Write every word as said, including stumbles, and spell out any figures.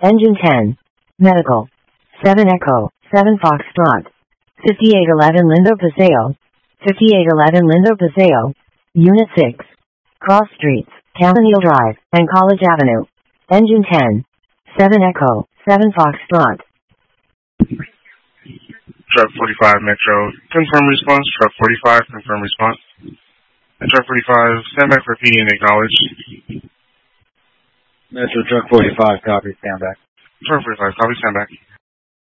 Engine ten. Medical. seven Echo, seven Foxtrot. fifty-eight eleven Lindo Paseo. fifty-eight eleven Lindo Paseo. Unit six. Cross Streets, Campanile Drive, and College Avenue. Engine ten. seven Echo, seven Foxtrot. Truck forty-five Metro, confirm response. Truck forty-five, confirm response. And Truck forty-five, stand back for P D and acknowledge. Metro Truck forty-five, copy, stand back. Truck forty-five, copy, stand back.